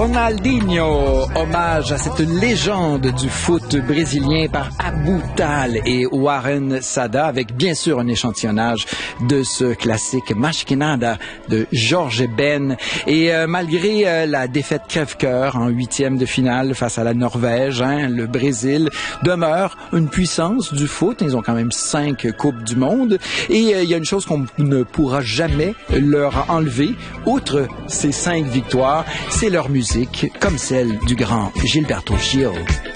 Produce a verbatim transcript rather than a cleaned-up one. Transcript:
Ronaldinho, hommage à cette légende du foot brésilien par Abou Tal et Warren Sada, avec bien sûr un échantillonnage de ce classique Mais Que Nada de Jorge Ben. Et euh, malgré euh, la défaite crève-cœur en huitième de finale face à la Norvège, hein, le Brésil demeure une puissance du foot. Ils ont quand même cinq coupes du monde. Et euh, il y a une chose qu'on ne pourra jamais leur enlever, outre ces cinq victoires, c'est leur musique, comme celle du grand Gilberto Gil.